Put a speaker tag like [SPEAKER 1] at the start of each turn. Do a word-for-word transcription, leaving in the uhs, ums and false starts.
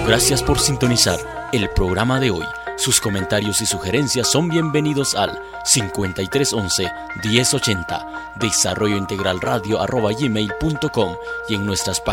[SPEAKER 1] Gracias por sintonizar el programa de hoy. Sus comentarios y sugerencias son bienvenidos al cincuenta y tres once, diez ochenta, desarrollo integral radio arroba gmail punto com y en nuestras páginas